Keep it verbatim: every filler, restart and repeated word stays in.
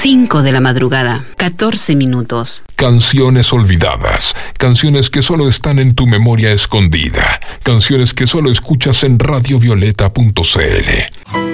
cinco de la madrugada, catorce minutos. Canciones olvidadas, canciones que solo están en tu memoria escondida, canciones que solo escuchas en radio violeta punto c l.